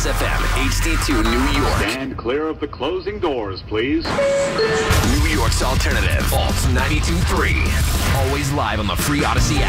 Kiss FM, HD2 New York. Stand clear of the closing doors, please. New York's alternative, Alt 92.3. Always live on the free Odyssey app.